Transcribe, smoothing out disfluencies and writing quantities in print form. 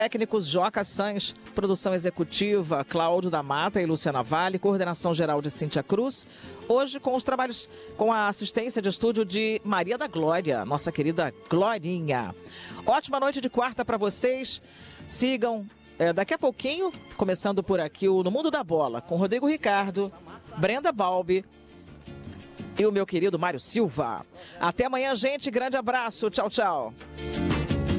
Técnicos Joca Sans, produção executiva Cláudio da Mata e Luciana Vale, coordenação geral de Cíntia Cruz. Hoje com os trabalhos, com a assistência de estúdio de Maria da Glória, nossa querida Glorinha. Ótima noite de quarta para vocês. Sigam daqui a pouquinho, começando por aqui o No Mundo da Bola, com Rodrigo Ricardo, Brenda Balbi e o meu querido Mário Silva. Até amanhã, gente. Grande abraço. Tchau, tchau.